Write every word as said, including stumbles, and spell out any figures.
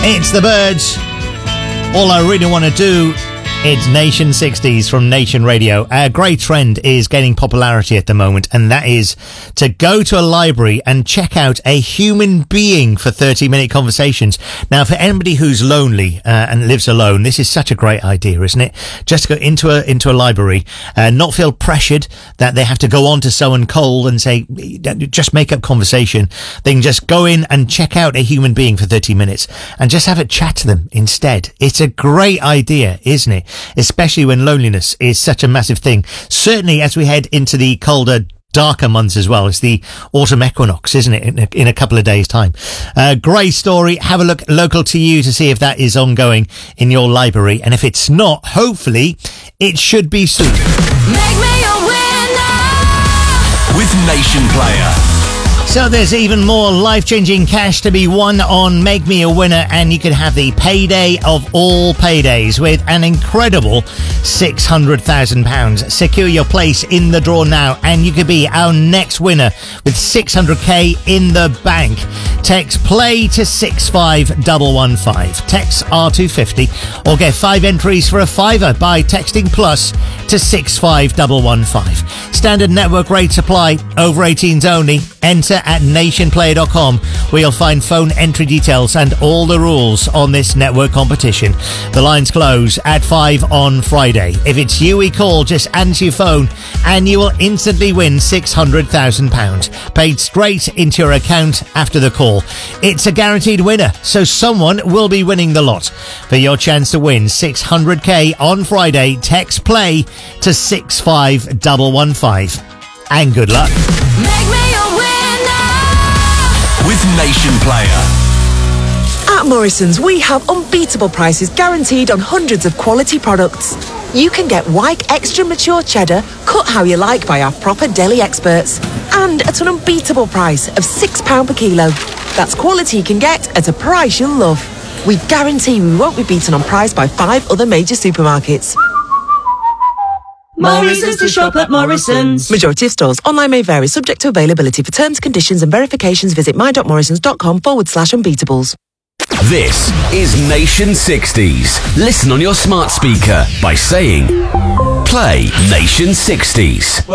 It's the Birds. All I really want to do. It's Nation sixties from Nation Radio. A great trend is gaining popularity at the moment, and that is to go to a library and check out a human being for thirty minute conversations. Now, for anybody who's lonely uh, and lives alone, this is such a great idea, isn't it? Just to go into a into a library and not feel pressured that they have to go on to someone cold and say, just make up conversation. They can just go in and check out a human being for thirty minutes and just have a chat to them instead. It's a great idea, isn't it? Especially when loneliness is such a massive thing. Certainly as we head into the colder, darker months as well. It's the autumn equinox, isn't it, in a, in a couple of days' time. Uh, great story. Have a look local to you to see if that is ongoing in your library. And if it's not, hopefully, it should be soon. Make me a winner with Nation Player. So there's even more life-changing cash to be won on Make Me a Winner, and you can have the payday of all paydays with an incredible six hundred thousand pounds. Secure your place in the draw now, and you could be our next winner with six hundred k in the bank. Text PLAY to six five one one five. Text R two fifty or get five entries for a fiver by texting plus to six five one one five. Standard network rates apply. Over eighteens only. Enter at nation player dot com, where you'll find phone entry details and all the rules on this network competition. The lines close at five on Friday. If it's you we call, just answer your phone and you will instantly win six hundred thousand pounds, paid straight into your account after the call. It's a guaranteed winner, so someone will be winning the lot. For your chance to win six hundred k on Friday, text PLAY to six five one one five. And good luck. Make me a winner with Nation Player. At Morrison's, we have unbeatable prices guaranteed on hundreds of quality products. You can get Wyke Extra Mature Cheddar, cut how you like by our proper deli experts, and at an unbeatable price of six pounds per kilo. That's quality you can get at a price you'll love. We guarantee we won't be beaten on price by five other major supermarkets. Morrison's to shop at Morrison's. Majority of stores. Online may vary, subject to availability. For terms, conditions and verifications, visit my.morrisons.com forward slash unbeatables. This is Nation sixties. Listen on your smart speaker by saying, play Nation sixties.